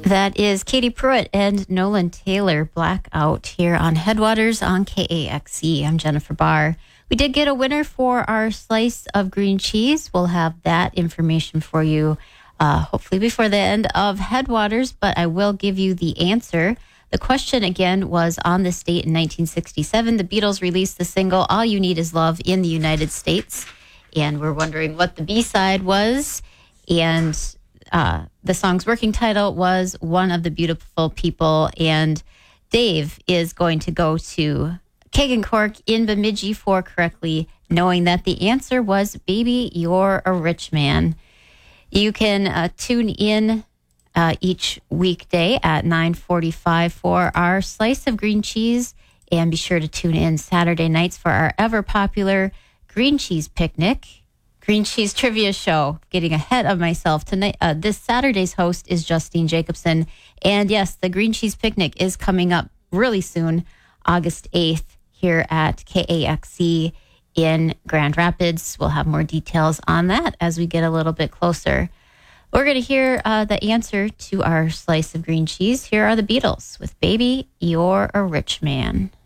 That is Katie Pruitt and Nolan Taylor, Blackout, here on Headwaters on KAXE. I'm Jennifer Barr. We did get a winner for our slice of green cheese. We'll have that information for you hopefully before the end of Headwaters, but I will give you the answer. The question again was, on this date in 1967, the Beatles released the single All You Need Is Love in the United States. And we're wondering what the B-side was. And the song's working title was One of the Beautiful People. And Dave is going to go to Kegan Cork in Bemidji for correctly knowing that the answer was Baby, You're a Rich Man. You can tune in each weekday at 9:45 for our slice of green cheese. And be sure to tune in Saturday nights for our ever-popular green cheese picnic. Green Cheese Trivia Show. Getting ahead of myself tonight. This Saturday's host is Justine Jacobson. And yes, the Green Cheese Picnic is coming up really soon, August 8th, here at KAXE in Grand Rapids. We'll have more details on that as we get a little bit closer. We're going to hear the answer to our slice of green cheese. Here are the Beatles with Baby, You're a Rich Man.